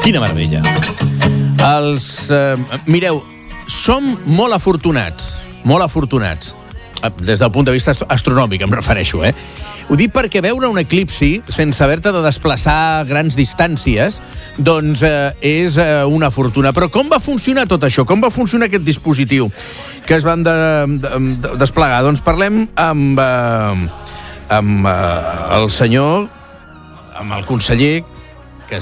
Quina meravella. Mireu, som molt afortunats, des del punt de vista astronòmic, em refereixo, Ho dic perquè veure un eclipsi sense haver-te de desplaçar grans distàncies, doncs és una fortuna. Però com va funcionar tot això? Com va funcionar aquest dispositiu que es van desplegar? Doncs parlem amb el senyor, amb el conseller que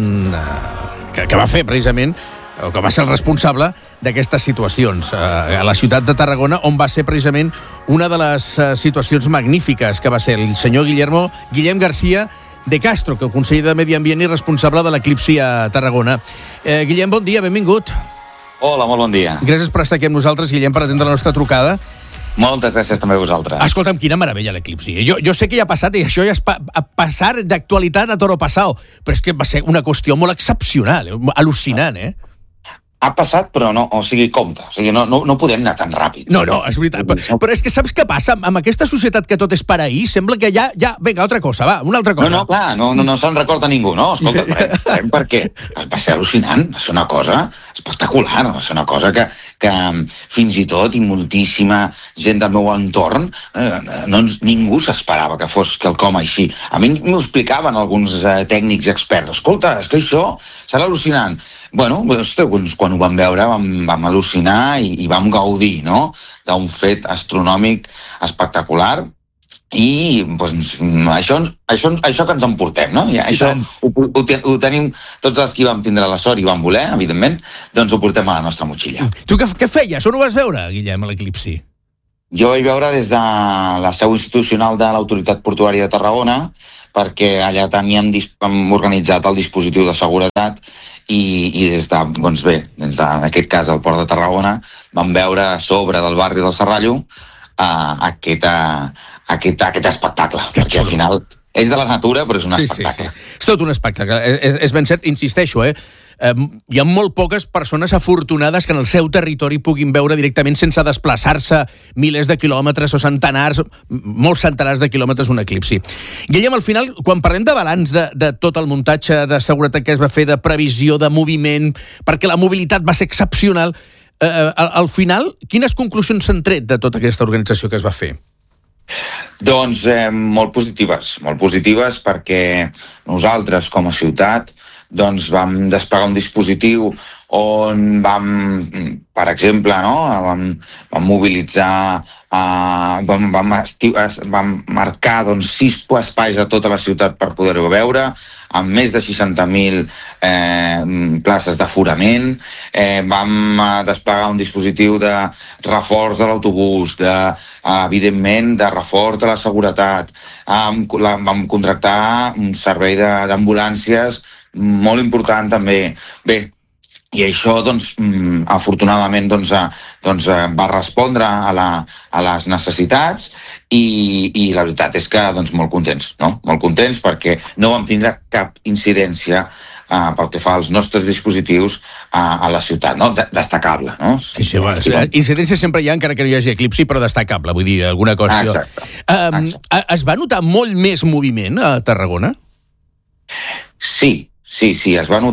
va fer precisament, o que va ser el responsable d'aquestes situacions a la ciutat de Tarragona, on va ser precisament una de les situacions magnífiques, que va ser el senyor Guillem García de Castro, que és el conseller de Medi Ambient i responsable de l'eclipsi a Tarragona. Guillem, bon dia, benvingut. Hola, molt bon dia. Gràcies per estar aquí amb nosaltres, Guillem, per atendre la nostra trucada. Moltes gràcies també a vosaltres. Escolta'm, quina meravella l'eclipsi. Jo sé que ja ha passat, i això ja és passar d'actualitat a toro passao, però és que va ser una qüestió molt excepcional, al·lucinant, Ha passat, però no, o sigui, compte. O sigui, no podem anar tan ràpid. No, és veritat. Però és que saps què passa? Amb aquesta societat que tot és per ahir, sembla que ja, vinga, altra cosa, va, una altra cosa. Clar, no se'n recorda ningú, no? Escolta, perquè va ser al·lucinant, va ser una cosa espectacular, va ser una cosa que fins i tot i moltíssima gent del meu entorn ningú s'esperava que fos quelcom així. A mi m'ho explicaven alguns tècnics experts. Escolta, és que això serà al·lucinant. Bueno, quan ho vam veure vam al·lucinar i vam gaudir, no?, d'un fet astronòmic espectacular. I això que ens emportem, no? Això ho tenim tots els que vam tindre la sort i vam voler, evidentment, doncs ho portem a la nostra motxilla. Tu què feies? On ho vas veure, Guillem, a l'eclipsi? Jo vaig veure des de la seu institucional de l'Autoritat Portuària de Tarragona, perquè allà teníem organitzat el dispositiu de seguretat i des en aquest cas al Port de Tarragona, vam veure a sobre del barri del Serrallo aquest espectacle, perquè al final és de la natura, però és un espectacle. Sí. És tot un espectacle, és ben cert, insisteixo, hi ha molt poques persones afortunades que en el seu territori puguin veure directament sense desplaçar-se milers de quilòmetres o molts centenars de quilòmetres un eclipsi. Guillem, al final, quan parlem de balanç de tot el muntatge de seguretat que es va fer, de previsió, de moviment, perquè la mobilitat va ser excepcional, al final, quines conclusions s'han tret de tota aquesta organització que es va fer? Doncs molt positives perquè nosaltres com a ciutat vam desplegar un dispositiu on vam, per exemple, vam mobilitzar, vam marcar 6 espais a tota la ciutat per poder-ho veure, amb més de 60.000 places d'aforament. Vam desplegar un dispositiu de reforç de l'autobús, evidentment, de reforç de la seguretat. Vam contractar un servei d'ambulàncies molt important també. Bé, i això, afortunadament, va respondre a les necessitats i la veritat és que molt contents, no? Molt contents perquè no vam tindre cap incidència pel que fa als nostres dispositius a la ciutat, no? Destacable, no? Sí, incidència sempre hi ha, encara que no hi hagi eclipsi, però destacable, vull dir, alguna cosa. Exacte. Es va notar molt més moviment a Tarragona? Sí, es va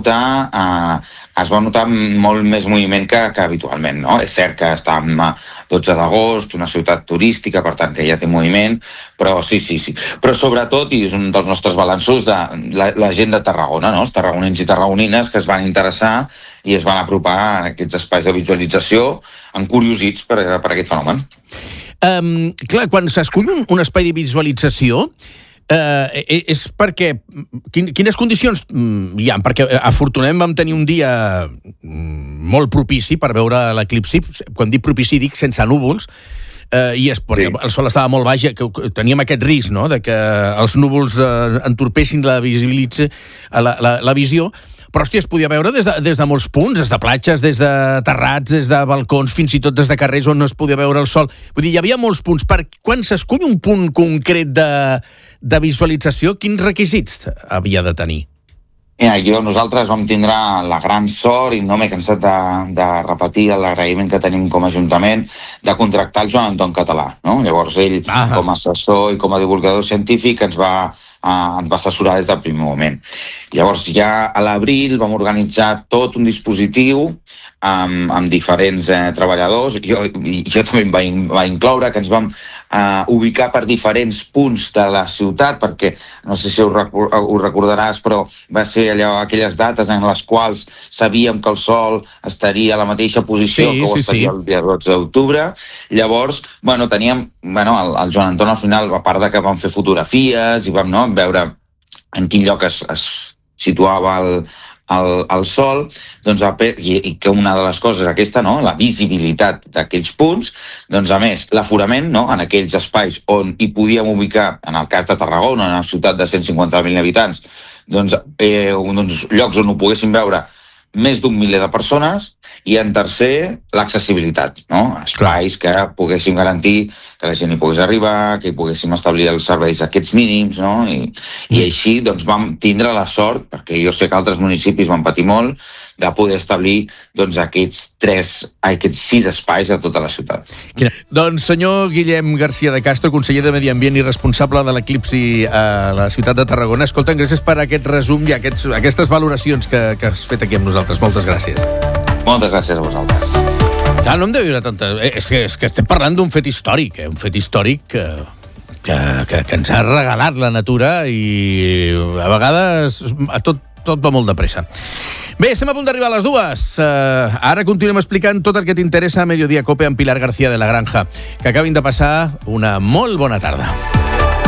notar molt més moviment que habitualment, no? És cert que estàvem a 12 d'agost, una ciutat turística, per tant que ja té moviment, però sí. Però sobretot, i és un dels nostres balanços, de la gent de Tarragona, no? Els tarragonins i tarragonines que es van interessar i es van apropar a aquests espais de visualització encuriosits per aquest fenomen. Clar, quan s'escull un espai de visualització, és perquè quines condicions hi ha? Perquè afortunadament vam tenir un dia molt propici per veure l'eclipsi. Quan dic propici dic sense núvols, i és perquè el sol estava molt baix, que teníem aquest risc, no?, de que els núvols entorpessin la visió. Però, hòstia, es podia veure des de molts punts, des de platges, des de terrats, des de balcons, fins i tot des de carrers on no es podia veure el sol. Vull dir, hi havia molts punts. Quan s'escull un punt concret de visualització, quins requisits havia de tenir? Nosaltres vam tindre la gran sort, i no m'he cansat de repetir l'agraïment que tenim com a Ajuntament, de contractar el Joan Anton Català, no? Llavors ell, com a assessor i com a divulgador científic, ens va assessorar des del primer moment. Llavors ja a l'abril vam organitzar tot un dispositiu amb diferents treballadors. Jo també em va incloure, que ens vam ubicar per diferents punts de la ciutat, perquè no sé si ho recordaràs, però va ser aquelles dates en les quals sabíem que el sol estaria a la mateixa posició que ho estaria el dia 12 d'octubre. Llavors, teníem el Joan Anton al final, a part de que vam fer fotografies i vam veure en quin lloc es situava el sol, doncs, i que una de les coses aquesta, la visibilitat d'aquells punts, doncs a més, l'aforament en aquells espais on hi podíem ubicar, en el cas de Tarragona, en una ciutat de 150.000 habitants, doncs llocs on ho poguéssim veure més d'un miler de persones, i en tercer, l'accessibilitat, espais que poguéssim garantir que la gent hi pogués arribar, que hi poguéssim establir els serveis aquests mínims, i així doncs vam tindre la sort, perquè jo sé que altres municipis van patir molt, de poder establir doncs aquests 6 espais a tota la ciutat. Doncs senyor Guillem García de Castro, conseller de Medi Ambient i responsable de l'Eclipsi a la ciutat de Tarragona. Escolta, gràcies per aquest resum i aquestes valoracions que has fet aquí amb nosaltres. Moltes gràcies. Moltes gràcies a vosaltres. Clar, no em deu viure tanta... És que estem parlant d'un fet històric, un fet històric que ens ha regalat la natura i a vegades tot va molt de pressa. Bé, estem a punt d'arribar a les 2. Ara continuem explicant tot el que t'interessa a Mediodía Cope amb Pilar García de la Granja. Que acabin de passar una molt bona tarda.